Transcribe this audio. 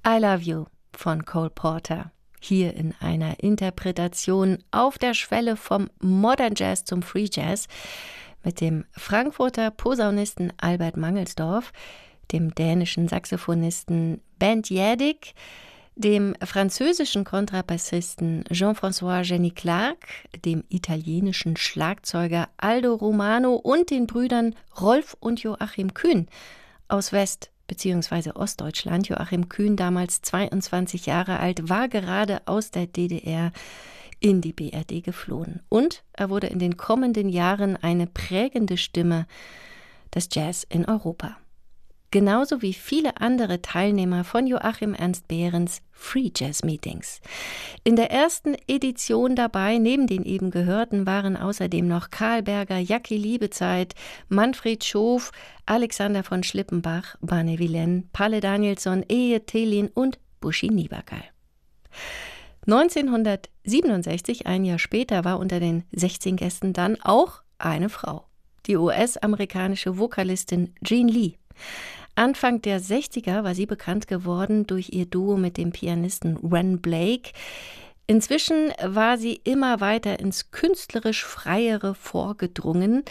I Love You von Cole Porter. Hier in einer Interpretation auf der Schwelle vom Modern Jazz zum Free Jazz mit dem Frankfurter Posaunisten Albert Mangelsdorf, dem dänischen Saxophonisten Bent Jädik, dem französischen Kontrabassisten Jean-François Jenny Clark, dem italienischen Schlagzeuger Aldo Romano und den Brüdern Rolf und Joachim Kühn aus West- bzw. Ostdeutschland. Joachim Kühn, damals 22 Jahre alt, war gerade aus der DDR in die BRD geflohen. Und er wurde in den kommenden Jahren eine prägende Stimme des Jazz in Europa. Genauso wie viele andere Teilnehmer von Joachim Ernst Behrens Free Jazz Meetings. In der ersten Edition dabei, neben den eben gehörten, waren außerdem noch Karl Berger, Jackie Liebezeit, Manfred Schof, Alexander von Schlippenbach, Bane Vilaine, Palle Danielsson, Eje Thelin und Buschi Niebergall. 1967, ein Jahr später, war unter den 16 Gästen dann auch eine Frau, die US-amerikanische Vokalistin Gene Lee. Anfang der 60er war sie bekannt geworden durch ihr Duo mit dem Pianisten Ren Blake. Inzwischen war sie immer weiter ins künstlerisch Freiere vorgedrungen.